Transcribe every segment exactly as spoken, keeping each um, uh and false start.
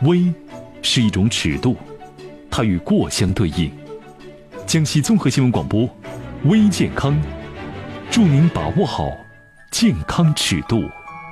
微是一种尺度，它与过相对应。江西综合新闻广播，微健康，祝您把握好健康尺度。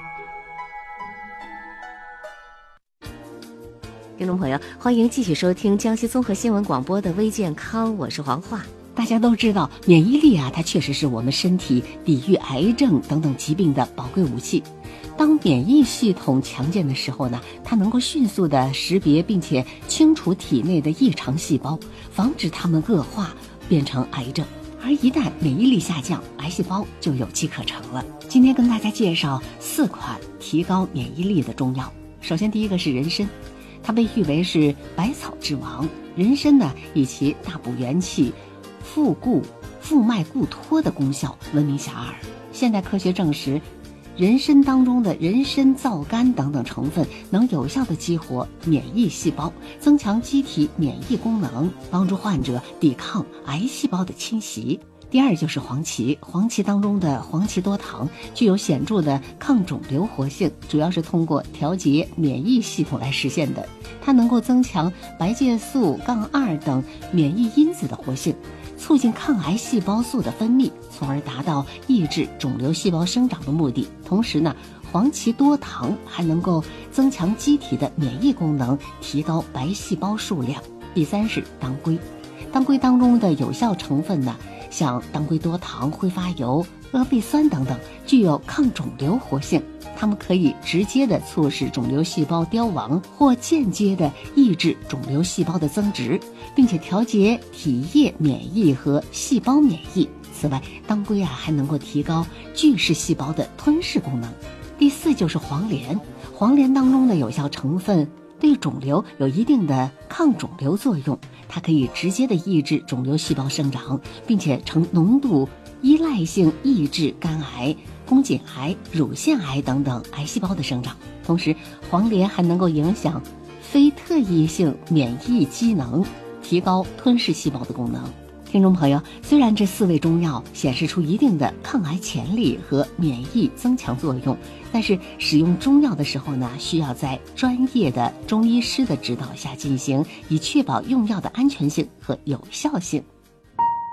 听众朋友，欢迎继续收听江西综合新闻广播的微健康，我是黄华。 大家都知道，免疫力啊，它确实是我们身体抵御癌症等等疾病的宝贵武器。当免疫系统强健的时候呢，它能够迅速的识别并且清除体内的异常细胞，防止它们恶化变成癌症。而一旦免疫力下降，癌细胞就有机可乘了。今天跟大家介绍四款提高免疫力的中药。首先第一个是人参，它被誉为是百草之王。人参呢，以其大补元气、复固、复脉固脱的功效闻名遐迩。现代科学证实，人参当中的人参皂苷等等成分能有效地激活免疫细胞，增强机体免疫功能，帮助患者抵抗癌细胞的侵袭。第二就是黄芪，黄芪当中的黄芪多糖具有显著的抗肿瘤活性，主要是通过调节免疫系统来实现的。它能够增强白介素、杠二等免疫因子的活性，促进抗癌细胞素的分泌，从而达到抑制肿瘤细胞生长的目的。同时呢，黄芪多糖还能够增强机体的免疫功能，提高白细胞数量。第三是当归，当归当中的有效成分呢，像当归多糖、挥发油、阿贝酸等等，具有抗肿瘤活性，它们可以直接的促使肿瘤细胞凋亡，或间接的抑制肿瘤细胞的增殖，并且调节体液免疫和细胞免疫。此外，当归啊还能够提高巨噬细胞的吞噬功能。第四就是黄连，黄连当中的有效成分对肿瘤有一定的抗肿瘤作用，它可以直接的抑制肿瘤细胞生长，并且呈浓度依赖性抑制肝癌、宫颈癌、乳腺癌等等癌细胞的生长。同时，黄连还能够影响非特异性免疫机能，提高吞噬细胞的功能。听众朋友，虽然这四味中药显示出一定的抗癌潜力和免疫增强作用，但是使用中药的时候呢，需要在专业的中医师的指导下进行，以确保用药的安全性和有效性。